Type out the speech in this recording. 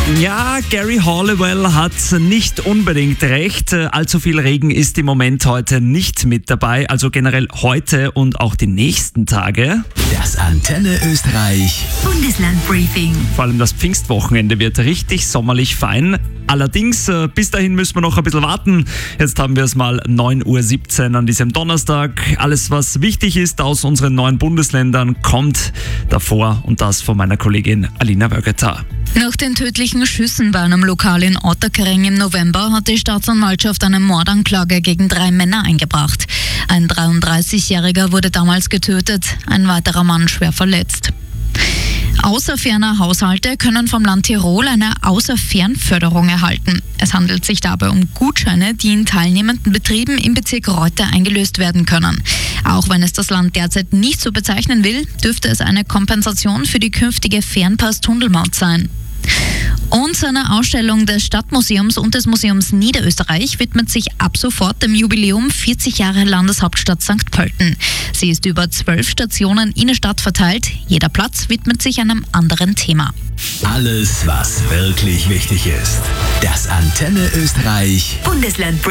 Ja, Gary Halliwell hat nicht unbedingt recht. Allzu viel Regen ist im Moment heute nicht mit dabei. Also generell heute und auch die nächsten Tage. Das Antenne Österreich Bundeslandbriefing. Vor allem das Pfingstwochenende wird richtig sommerlich fein. Allerdings, bis dahin müssen wir noch ein bisschen warten. Jetzt haben wir es mal 9:17 Uhr an diesem Donnerstag. Alles, was wichtig ist aus unseren 9 Bundesländern, kommt davor. Und das von meiner Kollegin Alina Wögeter. Nach den tödlichen Schüssen bei einem Lokal in Ottakring im November hat die Staatsanwaltschaft eine Mordanklage gegen 3 Männer eingebracht. Ein 33-Jähriger wurde damals getötet, ein weiterer Mann schwer verletzt. Außerferner Haushalte können vom Land Tirol eine Außerfernförderung erhalten. Es handelt sich dabei um Gutscheine, die in teilnehmenden Betrieben im Bezirk Reutte eingelöst werden können. Auch wenn es das Land derzeit nicht so bezeichnen will, dürfte es eine Kompensation für die künftige Fernpass-Tunnelmaut sein. Und seine Ausstellung des Stadtmuseums und des Museums Niederösterreich widmet sich ab sofort dem Jubiläum 40 Jahre Landeshauptstadt St. Pölten. Sie ist über 12 Stationen in der Stadt verteilt. Jeder Platz widmet sich einem anderen Thema. Alles, was wirklich wichtig ist. Das Antenne Österreich Bundesland